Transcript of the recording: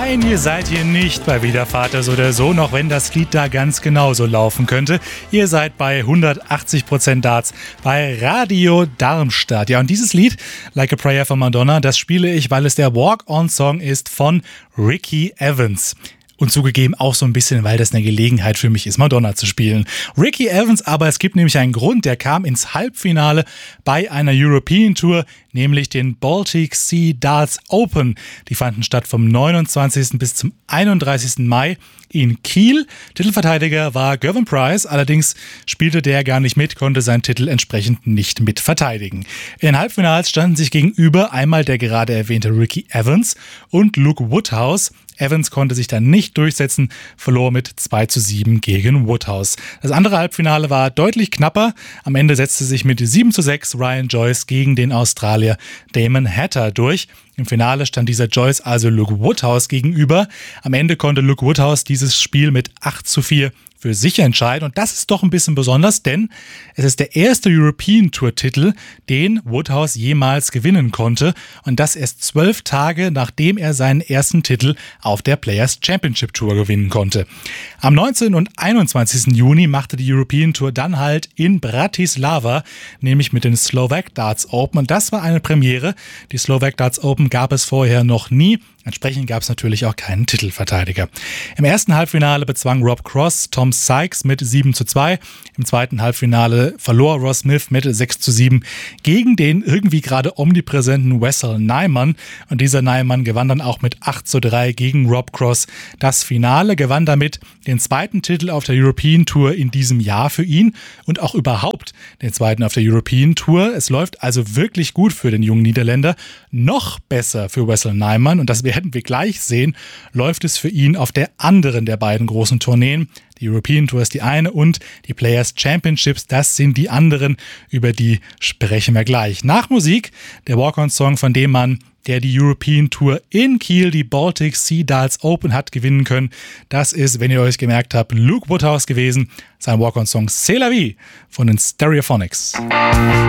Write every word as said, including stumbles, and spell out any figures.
Nein, ihr seid hier nicht bei Wiedervater so oder so, noch wenn das Lied da ganz genauso laufen könnte. Ihr seid bei hundertachtzig Prozent Darts bei Radio Darmstadt. Ja, und dieses Lied, Like a Prayer von Madonna, das spiele ich, weil es der Walk-On-Song ist von Ricky Evans. Und zugegeben auch so ein bisschen, weil das eine Gelegenheit für mich ist, Madonna zu spielen. Ricky Evans, aber es gibt nämlich einen Grund, der kam ins Halbfinale bei einer European Tour, nämlich den Baltic Sea Darts Open. Die fanden statt vom neunundzwanzigsten bis zum einunddreißigsten Mai in Kiel. Titelverteidiger war Gervin Price, allerdings spielte der gar nicht mit, konnte seinen Titel entsprechend nicht mit verteidigen. In den Halbfinals standen sich gegenüber einmal der gerade erwähnte Ricky Evans und Luke Woodhouse. Evans konnte sich dann nicht durchsetzen, verlor mit zwei zu sieben gegen Woodhouse. Das andere Halbfinale war deutlich knapper. Am Ende setzte sich mit sieben zu sechs Ryan Joyce gegen den Australier Damon Hatter durch. Im Finale stand dieser Joyce also Luke Woodhouse gegenüber. Am Ende konnte Luke Woodhouse dieses Spiel mit acht zu vier für sich entscheiden. Und das ist doch ein bisschen besonders, denn es ist der erste European Tour-Titel, den Woodhouse jemals gewinnen konnte. Und das erst zwölf Tage, nachdem er seinen ersten Titel auf der Players Championship Tour gewinnen konnte. Am neunzehnten und einundzwanzigsten Juni machte die European Tour dann halt in Bratislava, nämlich mit den Slovak Darts Open. Und das war eine Premiere. Die Slovak Darts Open gab es vorher noch nie. Entsprechend gab es natürlich auch keinen Titelverteidiger. Im ersten Halbfinale bezwang Rob Cross Tom Sykes mit sieben zu zwei. Im zweiten Halbfinale verlor Ross Smith mit sechs zu sieben gegen den irgendwie gerade omnipräsenten Wessel Nijman. Und dieser Nijman gewann dann auch mit acht zu drei gegen Rob Cross das Finale, gewann damit den zweiten Titel auf der European Tour in diesem Jahr für ihn und auch überhaupt den zweiten auf der European Tour. Es läuft also wirklich gut für den jungen Niederländer. Noch besser für Wessel Nijman, und das werden wir gleich sehen, läuft es für ihn auf der anderen der beiden großen Tourneen. Die European Tour ist die eine und die Players Championships, das sind die anderen, über die sprechen wir gleich. Nach Musik der Walk-On-Song von dem Mann, der die European Tour in Kiel, die Baltic Sea Darts Open hat gewinnen können. Das ist, wenn ihr euch gemerkt habt, Luke Woodhouse gewesen. Sein Walk-On-Song C'est la vie von den Stereophonics.